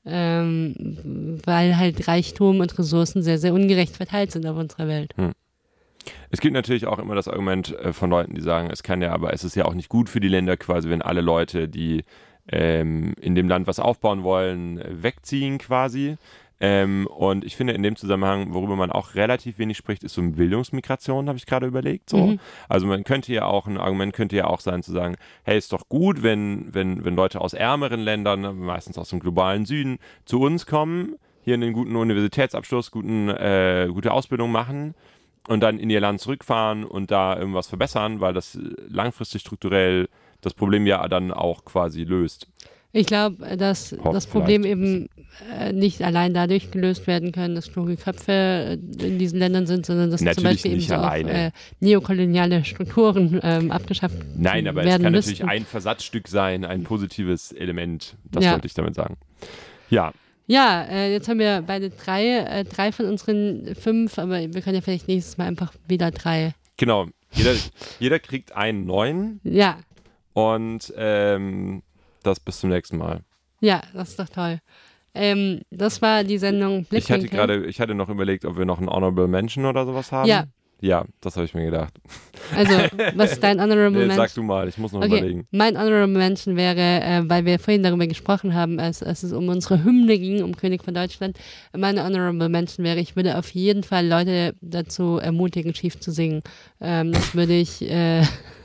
ähm, weil halt Reichtum und Ressourcen sehr, sehr ungerecht verteilt sind auf unserer Welt. Es gibt natürlich auch immer das Argument äh, von Leuten, die sagen, es kann ja, aber es ist ja auch nicht gut für die Länder quasi, wenn alle Leute, die ähm, in dem Land was aufbauen wollen, äh, wegziehen quasi. Ähm, und ich finde in dem Zusammenhang, worüber man auch relativ wenig spricht, ist so eine Bildungsmigration, habe ich gerade überlegt. So. Mhm. Also man könnte ja auch, ein Argument könnte ja auch sein zu sagen, hey, ist doch gut, wenn, wenn, wenn Leute aus ärmeren Ländern, meistens aus dem globalen Süden, zu uns kommen, hier einen guten Universitätsabschluss, guten, äh, gute Ausbildung machen und dann in ihr Land zurückfahren und da irgendwas verbessern, weil das langfristig strukturell das Problem ja dann auch quasi löst. Ich glaube, dass Hopp, das Problem vielleicht. eben äh, nicht allein dadurch gelöst werden kann, dass kluge Köpfe äh, in diesen Ländern sind, sondern dass zum Natürlich Beispiel eben nicht so auch alleine. äh, neokoloniale Strukturen ähm, abgeschafft Nein, aber es werden kann müssten. natürlich ein Versatzstück sein, ein positives Element. Das Ja. wollte ich damit sagen. Ja, Ja, äh, jetzt haben wir beide drei, äh, drei von unseren fünf, aber wir können ja vielleicht nächstes Mal einfach wieder drei. genau. Jeder, jeder kriegt einen neuen Ja, und ähm, das bis zum nächsten Mal. ja, das ist doch toll. Ähm, das war die Sendung Ich hatte Blickwinkel. gerade, ich hatte noch überlegt, ob wir noch einen Honorable Mention oder sowas haben. Ja. Ja, das habe ich mir gedacht. Also, was ist dein Honorable Nee, Mention? sag du mal, ich muss noch Okay, überlegen. mein Honorable Mention wäre, äh, weil wir vorhin darüber gesprochen haben, als, als es um unsere Hymne ging, um König von Deutschland, meine Honorable Mention wäre, ich würde auf jeden Fall Leute dazu ermutigen, schief zu singen. Ähm, das würde ich äh,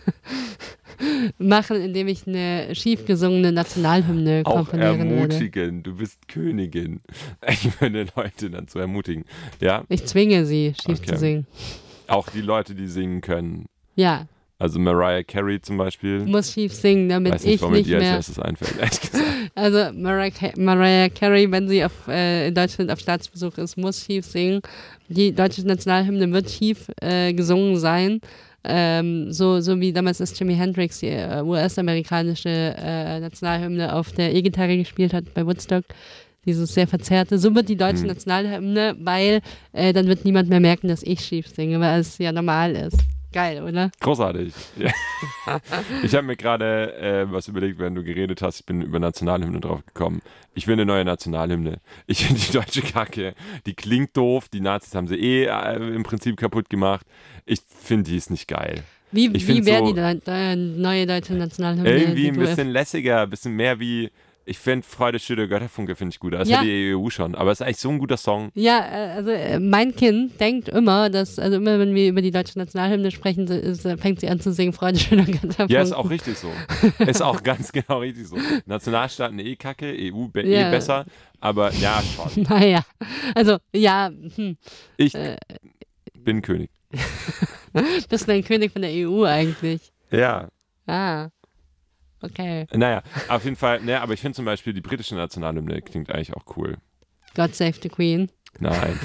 machen, indem ich eine schief gesungene Nationalhymne Auch komponieren würde. ermutigen, du bist Königin. Ich würde Leute dann zu ermutigen. Ja, Ich zwinge sie, schief Okay. zu singen. auch die Leute, die singen können. Ja, Also Mariah Carey zum Beispiel. muss schief singen, damit Weiß nicht, ich warum mir nicht die als mehr... erstes einfällt, ehrlich gesagt. Also Mariah, Ca- Mariah Carey, wenn sie auf, äh, in Deutschland auf Staatsbesuch ist, muss schief singen. Die deutsche Nationalhymne wird schief äh, gesungen sein. Ähm, so, so wie damals das Jimi Hendrix, die äh, U S-amerikanische äh, Nationalhymne, auf der E-Gitarre gespielt hat bei Woodstock. Dieses sehr verzerrte. So wird die deutsche Hm. Nationalhymne, weil äh, dann wird niemand mehr merken, dass ich schief singe, weil es ja normal ist. Geil, oder? Großartig. Ja. Ich habe mir gerade äh, was überlegt, während du geredet hast. Ich bin über Nationalhymne drauf gekommen. Ich will eine neue Nationalhymne. Ich finde die deutsche Kacke, die klingt doof. Die Nazis haben sie eh äh, im Prinzip kaputt gemacht. Ich finde, die ist nicht geil. Wie, Ich wie find wäre so- die Deu- Deu- neue deutsche Nationalhymne? Irgendwie die ein du bisschen lässiger, ein bisschen mehr wie, ich finde Freude, Schütte, Götterfunke finde ich gut. Das Ja. hat die E U schon. Aber es ist eigentlich so ein guter Song. Ja, äh, also äh, mein Kind denkt immer, dass, also immer wenn wir über die deutsche Nationalhymne sprechen, so ist, äh, fängt sie an zu singen, Freude, schöner Götterfunken. Ja, ist auch richtig so. Ist auch ganz genau richtig so. Nationalstaaten eh kacke, E U be Ja. eh besser. Aber ja, schon. Naja, also ja, hm, Ich Äh. bin König. bist du ein König von der E U eigentlich? Ja. Ah, okay. Naja, auf jeden Fall, naja, aber ich finde zum Beispiel die britische Nationalhymne klingt eigentlich auch cool. God save the Queen. Nein.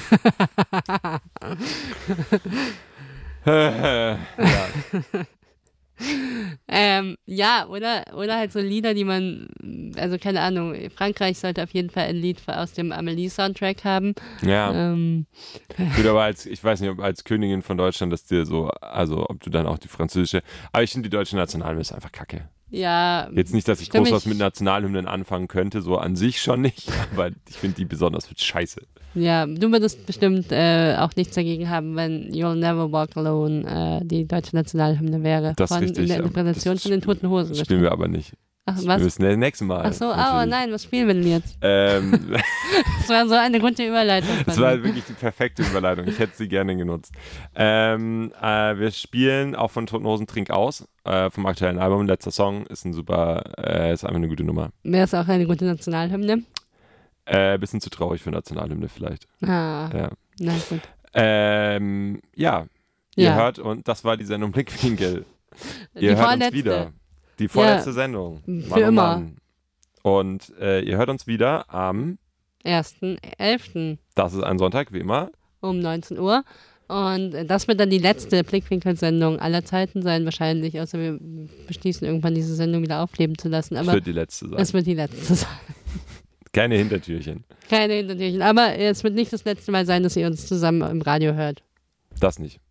ja. ähm, ja, oder, oder halt so Lieder, die man, also keine Ahnung, Frankreich sollte auf jeden Fall ein Lied aus dem Amelie-Soundtrack haben. Ja. Ähm, Gut, aber als, ich weiß nicht, ob als Königin von Deutschland, dass dir so, also ob du dann auch die französische, aber ich finde die deutsche Nationalhymne ist einfach kacke. ja. Jetzt nicht, dass ich stimme groß was ich- mit Nationalhymnen anfangen könnte, so an sich schon nicht, aber ich finde die besonders scheiße. Ja, du würdest bestimmt äh, auch nichts dagegen haben, wenn You'll Never Walk Alone äh, die deutsche Nationalhymne wäre. Das ist von, richtig, In der aber Interpretation das von den Toten Hosen. Das spielen wir aber nicht. Ach, Das was? spielen wir das nächste Mal. Ach so, oh natürlich. nein, was spielen wir denn jetzt? Ähm, Das war so eine gute Überleitung. das von war mir. wirklich die perfekte Überleitung. Ich hätte sie gerne genutzt. Ähm, äh, wir spielen auch von Toten Hosen Trink aus, äh, vom aktuellen Album. Letzter Song ist ein super, äh, ist einfach eine gute Nummer. Wäre es auch eine gute Nationalhymne? Äh, bisschen zu traurig für Nationalhymne vielleicht. Ah, Ja. na gut. Ähm, ja, ihr Ja. hört, und das war die Sendung Blickwinkel. Die Ihr hört uns vorletzte. wieder. Die vorletzte Sendung. Mann, für oh immer. Mann. Und äh, ihr hört uns wieder am, ersten elften das ist ein Sonntag, wie immer. um neunzehn Uhr. Und das wird dann die letzte Blickwinkel-Sendung aller Zeiten sein, wahrscheinlich. Außer wir beschließen, irgendwann diese Sendung wieder aufleben zu lassen. Das Aber wird die letzte sein. es wird die letzte sein. Keine Hintertürchen. Keine Hintertürchen. Aber es wird nicht das letzte Mal sein, dass ihr uns zusammen im Radio hört. Das nicht.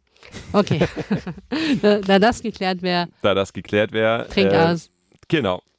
Okay. da, da das geklärt wäre, Da das geklärt wäre. trink äh, aus. Genau.